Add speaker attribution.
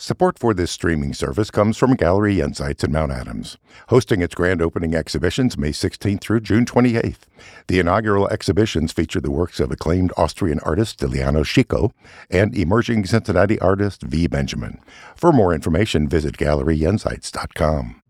Speaker 1: Support for this streaming service comes from Gallery Insights in Mount Adams, hosting its grand opening exhibitions May 16th through June 28th. The inaugural exhibitions feature the works of acclaimed Austrian artist Stiliano Chico and emerging Cincinnati artist V. Benjamin. For more information, visit GalleryInsights.com.